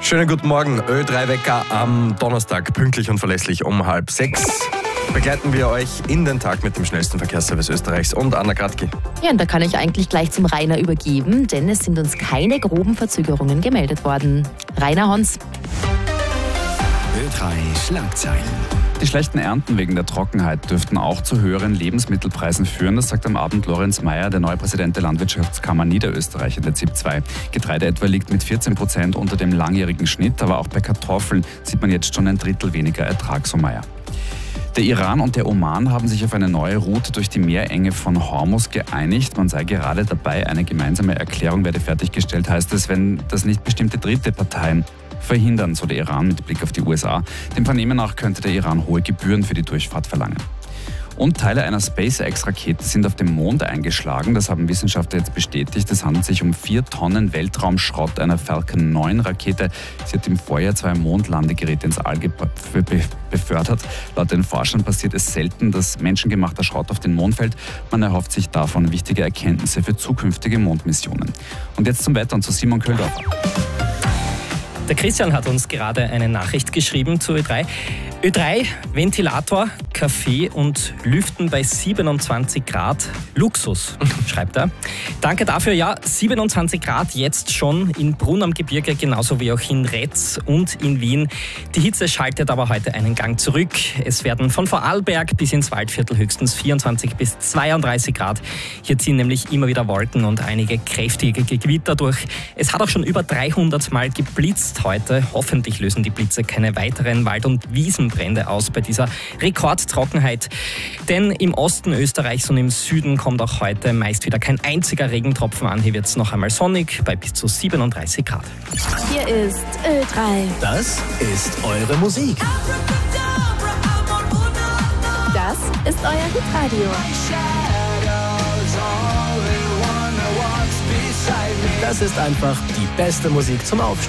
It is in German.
Schönen guten Morgen, Ö3-Wecker am Donnerstag, pünktlich und verlässlich um 5:30. Begleiten wir euch in den Tag mit dem schnellsten Verkehrsservice Österreichs und Anna Kratki. Ja, und da kann ich eigentlich gleich zum Rainer übergeben, denn es sind uns keine groben Verzögerungen gemeldet worden. Rainer Hons. Ö3 Schlagzeilen. Die schlechten Ernten wegen der Trockenheit dürften auch zu höheren Lebensmittelpreisen führen. Das sagt am Abend Lorenz Meyer, der neue Präsident der Landwirtschaftskammer Niederösterreich in der ZIP 2. Getreide etwa liegt mit 14% unter dem langjährigen Schnitt, aber auch bei Kartoffeln sieht man jetzt schon ein Drittel weniger Ertrag, so Meyer. Der Iran und der Oman haben sich auf eine neue Route durch die Meerenge von Hormuz geeinigt. Man sei gerade dabei, eine gemeinsame Erklärung werde fertiggestellt, heißt es, wenn das nicht bestimmte dritte Parteien verhindern, so der Iran mit Blick auf die USA. Dem Vernehmen nach könnte der Iran hohe Gebühren für die Durchfahrt verlangen. Und Teile einer SpaceX-Rakete sind auf dem Mond eingeschlagen. Das haben Wissenschaftler jetzt bestätigt. Es handelt sich um 4 Tonnen Weltraumschrott einer Falcon 9-Rakete. Sie hat im Vorjahr 2 Mondlandegeräte ins All befördert. Laut den Forschern passiert es selten, dass menschengemachter Schrott auf den Mond fällt. Man erhofft sich davon wichtige Erkenntnisse für zukünftige Mondmissionen. Und jetzt zum Wetter und zu Simon Köhldorfer. Der Christian hat uns gerade eine Nachricht geschrieben zu Ö3. Ö3, Ventilator, Kaffee und Lüften bei 27 Grad. Luxus, schreibt er. Danke dafür. Ja, 27 Grad jetzt schon in Brunn am Gebirge, genauso wie auch in Retz und in Wien. Die Hitze schaltet aber heute einen Gang zurück. Es werden von Vorarlberg bis ins Waldviertel höchstens 24 bis 32 Grad. Hier ziehen nämlich immer wieder Wolken und einige kräftige Gewitter durch. Es hat auch schon über 300 Mal geblitzt heute. Hoffentlich lösen die Blitze keine weiteren Wald- und Wiesenbrände aus bei dieser Rekordtrockenheit. Denn im Osten Österreichs und im Süden kommt auch heute meist wieder kein einziger Regentropfen an. Hier wird es noch einmal sonnig bei bis zu 37 Grad. Hier ist Ö3. Das ist eure Musik. Das ist euer Hitradio. Das ist einfach die beste Musik zum Aufstehen.